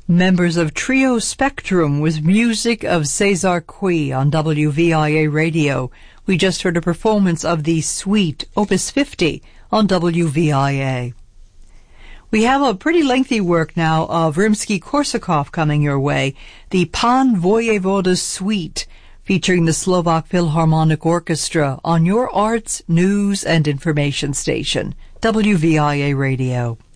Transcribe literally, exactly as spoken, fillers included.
Members of Trio Spectrum with music of Cesar Cui on W V I A Radio. We just heard a performance of the Suite, Opus fifty, on W V I A. We have a pretty lengthy work now of Rimsky-Korsakov coming your way, the Pan Voyevoda Suite, featuring the Slovak Philharmonic Orchestra on your arts, news, and information station, W V I A Radio.